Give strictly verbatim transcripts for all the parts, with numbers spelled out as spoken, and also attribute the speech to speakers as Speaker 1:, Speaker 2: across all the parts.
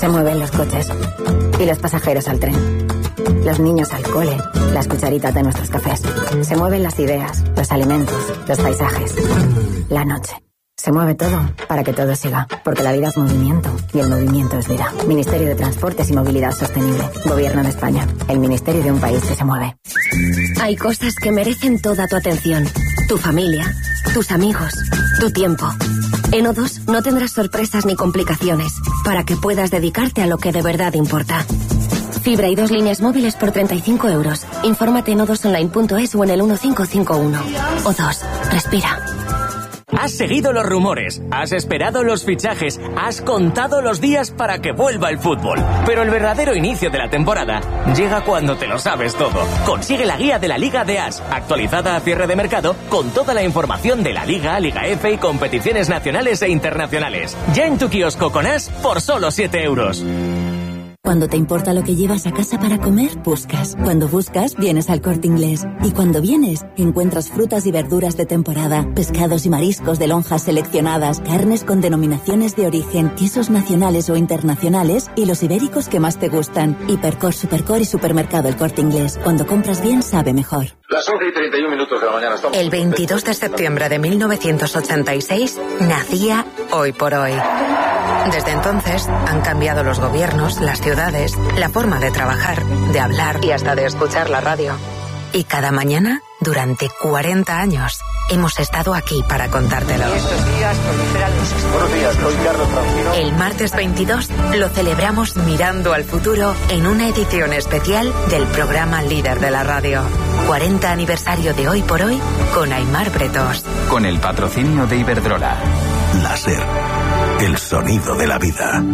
Speaker 1: Se mueven los coches y los pasajeros al tren. Los niños al cole, las cucharitas de nuestros cafés. Se mueven las ideas, los alimentos, los paisajes. La noche. Se mueve todo para que todo siga, porque la vida es movimiento y el movimiento es vida. Ministerio de Transportes y Movilidad Sostenible. Gobierno de España. El ministerio de un país que se mueve.
Speaker 2: Hay cosas que merecen toda tu atención. Tu familia, tus amigos, tu tiempo. En O dos no tendrás sorpresas ni complicaciones, para que puedas dedicarte a lo que de verdad importa. Fibra y dos líneas móviles por treinta y cinco euros. Infórmate en o dos online punto es o en el uno cinco cinco uno. O dos. Respira.
Speaker 3: Has seguido los rumores, has esperado los fichajes, has contado los días para que vuelva el fútbol. Pero el verdadero inicio de la temporada llega cuando te lo sabes todo. Consigue la guía de la Liga de As, actualizada a cierre de mercado, con toda la información de la Liga, Liga F y competiciones nacionales e internacionales. Ya en tu kiosco con As por solo siete euros.
Speaker 4: Cuando te importa lo que llevas a casa para comer, buscas. Cuando buscas, vienes al Corte Inglés. Y cuando vienes, encuentras frutas y verduras de temporada, pescados y mariscos de lonjas seleccionadas, carnes con denominaciones de origen, quesos nacionales o internacionales y los ibéricos que más te gustan. Hipercor, Supercor y Supermercado El Corte Inglés. Cuando compras bien, sabe mejor.
Speaker 5: Las once y treinta y un minutos de la mañana. Estamos
Speaker 6: El veintidós de septiembre de mil novecientos ochenta y seis nacía Hoy por Hoy. Desde entonces han cambiado los gobiernos, las ciudades, la forma de trabajar, de hablar y hasta de escuchar la radio. Y cada mañana, durante cuarenta años, hemos estado aquí para contártelo.
Speaker 7: Y estos días proliferan los estudios.
Speaker 5: Buenos días, soy Carlos Francino.
Speaker 6: El martes veintidós lo celebramos mirando al futuro en una edición especial del programa líder de la radio. cuarenta aniversario de Hoy por Hoy con Aimar Bretós.
Speaker 8: Con el patrocinio de Iberdrola.
Speaker 9: Láser. El sonido de la vida.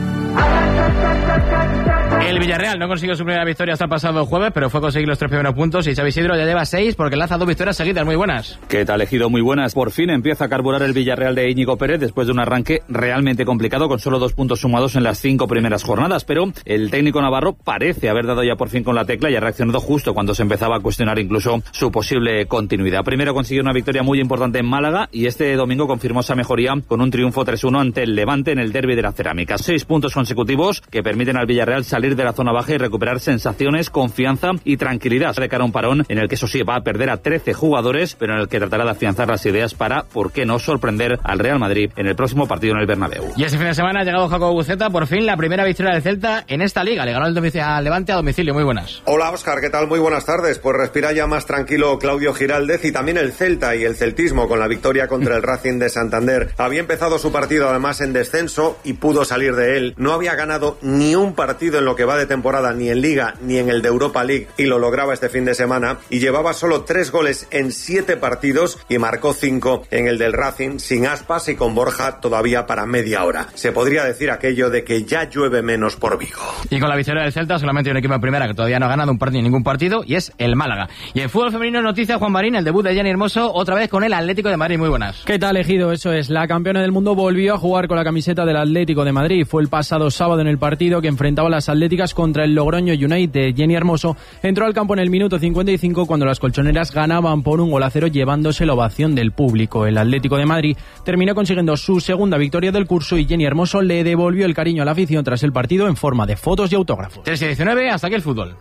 Speaker 10: El Villarreal no consiguió su primera victoria hasta el pasado jueves, pero fue conseguir los tres primeros puntos y Xavi Isidro ya lleva seis porque lanza dos victorias seguidas. Muy buenas.
Speaker 11: ¿Qué tal, Ejido? Muy buenas. Por fin empieza a carburar el Villarreal de Íñigo Pérez después de un arranque realmente complicado con solo dos puntos sumados en las cinco primeras jornadas, pero el técnico navarro parece haber dado ya por fin con la tecla y ha reaccionado justo cuando se empezaba a cuestionar incluso su posible continuidad. Primero consiguió una victoria muy importante en Málaga y este domingo confirmó esa mejoría con un triunfo tres uno ante el Levante en el derbi de la Cerámica. Seis puntos consecutivos que permiten al Villarreal salir de la zona baja y recuperar sensaciones, confianza y tranquilidad de cara a un parón en el que eso sí va a perder a trece jugadores, pero en el que tratará de afianzar las ideas para, por qué no, sorprender al Real Madrid en el próximo partido en el Bernabéu.
Speaker 10: Y ese fin de semana ha llegado Jacobo Buceta, por fin la primera victoria del Celta en esta liga. Le ganó el domicilio al Levante a domicilio. Muy buenas.
Speaker 12: Hola, Óscar, ¿qué tal? Muy buenas tardes. Pues respira ya más tranquilo Claudio Giraldez y también el Celta y el celtismo con la victoria contra el Racing de Santander. Había empezado su partido además en descenso y pudo salir de él. No había ganado ni un partido en lo que va de temporada, ni en Liga ni en el de Europa League, y lo lograba este fin de semana, y llevaba solo tres goles en siete partidos y marcó cinco en el del Racing, sin Aspas y con Borja todavía para media hora. Se podría decir aquello de que ya llueve menos por Vigo.
Speaker 10: Y con la victoria del Celta solamente hay un equipo en primera que todavía no ha ganado un partido, ningún partido, y es el Málaga. Y en fútbol femenino, noticia, Juan Marín, el debut de Jenny Hermoso otra vez con el Atlético de Madrid. Muy buenas.
Speaker 13: ¿Qué tal, Ejido? Eso es, la campeona del mundo volvió a jugar con la camiseta del Atlético de Madrid. Fue el pasado sábado en el partido que enfrentaba a las Atléticas contra el Logroño United. Jenny Hermoso entró al campo en el minuto cincuenta y cinco cuando las colchoneras ganaban por un gol a cero, llevándose la ovación del público. El Atlético de Madrid terminó consiguiendo su segunda victoria del curso y Jenny Hermoso le devolvió el cariño a la afición tras el partido en forma de fotos y autógrafos.
Speaker 10: tres y diecinueve, hasta aquí el fútbol.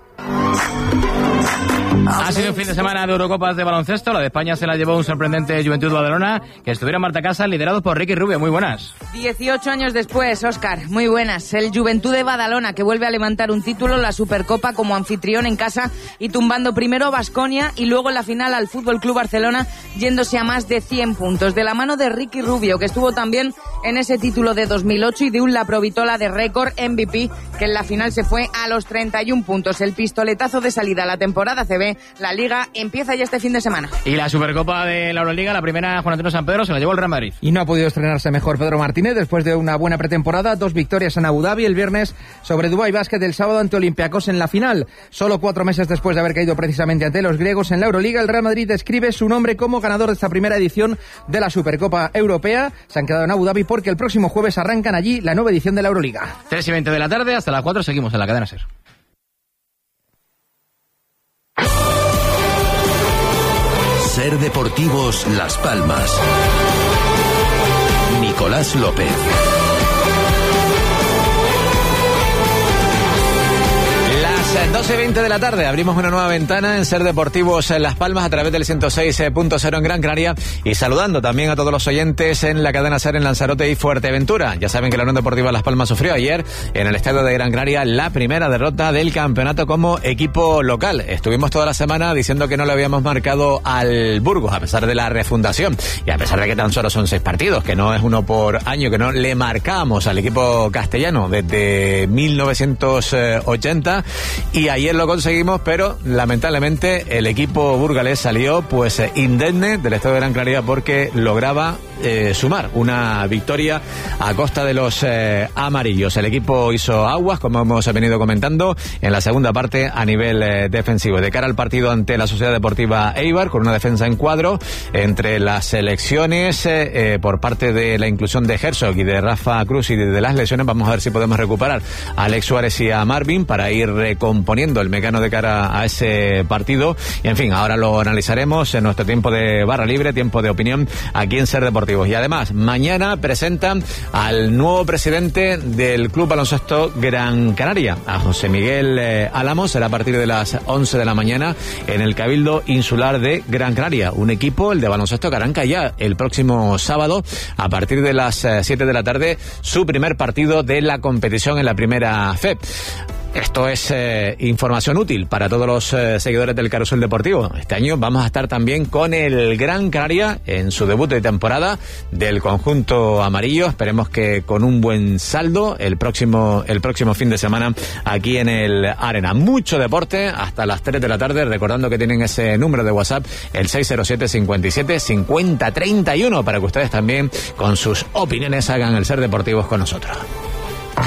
Speaker 10: Ha sido un fin de semana de Eurocopas de baloncesto. La de España se la llevó un sorprendente Juventud Badalona, que estuvieron Marta Casa, liderados por Ricky Rubio. Muy buenas.
Speaker 14: dieciocho años después, Óscar, muy buenas. El Juventud de Badalona, que vuelve a levantar un título, la Supercopa, como anfitrión en casa y tumbando primero a Baskonia y luego en la final al Fútbol Club Barcelona, yéndose a más de cien puntos. De la mano de Ricky Rubio, que estuvo también en ese título de dos mil ocho, y de un Laprovitola de récord M V P, que en la final se fue a los treinta y un puntos. El pistoletazo de salida a la temporada C B. La Liga empieza ya este fin de semana.
Speaker 10: Y la Supercopa de la Euroliga, la primera, Juan Antonio San Pedro, se la llevó el Real Madrid.
Speaker 15: Y no ha podido estrenarse mejor Pedro Martínez después de una buena pretemporada. Dos victorias en Abu Dhabi el viernes sobre Dubái Basket, el sábado ante Olympiacos en la final. Solo cuatro meses después de haber caído precisamente ante los griegos en la Euroliga, el Real Madrid escribe su nombre como ganador de esta primera edición de la Supercopa Europea. Se han quedado en Abu Dhabi porque el próximo jueves arrancan allí la nueva edición de la Euroliga.
Speaker 10: tres y veinte de la tarde, hasta las cuatro seguimos en la cadena SER.
Speaker 9: SER Deportivos Las Palmas. Nicolás López.
Speaker 16: doce y veinte de la tarde abrimos una nueva ventana en Ser Deportivos en Las Palmas a través del ciento seis punto cero en Gran Canaria y saludando también a todos los oyentes en la cadena Ser en Lanzarote y Fuerteventura. Ya saben que la Unión Deportiva Las Palmas sufrió ayer en el estadio de Gran Canaria la primera derrota del campeonato como equipo local. Estuvimos toda la semana diciendo que no le habíamos marcado al Burgos a pesar de la refundación y a pesar de que tan solo son seis partidos, que no es uno por año, que no le marcamos al equipo castellano desde mil novecientos ochenta. Y ayer lo conseguimos, pero lamentablemente el equipo burgalés salió pues indemne del estado de Gran Canaria porque lograba eh, sumar una victoria a costa de los eh, amarillos. El equipo hizo aguas, como hemos venido comentando, en la segunda parte a nivel eh, defensivo. De cara al partido ante la Sociedad Deportiva Eibar, con una defensa en cuadro entre las selecciones eh, eh, por parte de la inclusión de Herzog y de Rafa Cruz y de, de las lesiones, vamos a ver si podemos recuperar a Alex Suárez y a Marvin para ir recomponiendo el mecano de cara a ese partido. Y en fin, ahora lo analizaremos en nuestro tiempo de barra libre, tiempo de opinión aquí en Ser Deportivos. Y además, mañana presentan al nuevo presidente del Club Baloncesto Gran Canaria, a José Miguel eh, Álamos. Será a partir de las once de la mañana en el Cabildo Insular de Gran Canaria. Un equipo, el de Baloncesto Caranca, ya el próximo sábado, a partir de las eh, siete de la tarde, su primer partido de la competición en la primera F E P. Esto es eh, información útil para todos los eh, seguidores del Carrusel Deportivo. Este año vamos a estar también con el Gran Canaria en su debut de temporada del conjunto amarillo. Esperemos que con un buen saldo el próximo el próximo fin de semana aquí en el Arena. Mucho deporte hasta las tres de la tarde, recordando que tienen ese número de WhatsApp, el seis cero siete, cincuenta y siete, cincuenta, treinta y uno, para que ustedes también con sus opiniones hagan el Ser Deportivos con nosotros.